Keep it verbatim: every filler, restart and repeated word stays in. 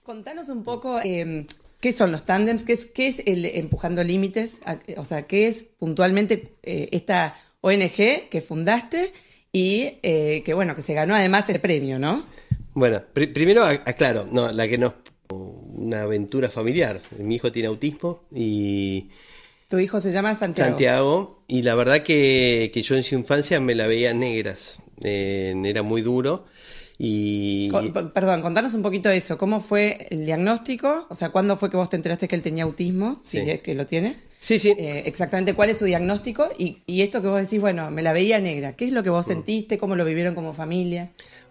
Contanos un poco eh, qué son los tándems, qué es, qué es el Empujando Límites, a- o sea, qué es puntualmente eh, esta O N G que fundaste y eh, que, bueno, que se ganó además ese premio, ¿no? Bueno, pri- primero ac- aclaro, no, la que nos una aventura familiar. Mi hijo tiene autismo y Tu hijo se llama Santiago. Santiago, y la verdad que, que yo en su infancia me la veía negras, eh, era muy duro Co- y p- perdón, contanos un poquito de eso. ¿Cómo fue el diagnóstico? O sea, ¿cuándo fue que vos te enteraste que él tenía autismo? Si sí, es que lo tiene. sí, sí. Eh, exactamente cuál es su diagnóstico y, y esto que vos decís, bueno, me la veía negra. ¿Qué es lo que vos sentiste? ¿Cómo lo vivieron como familia?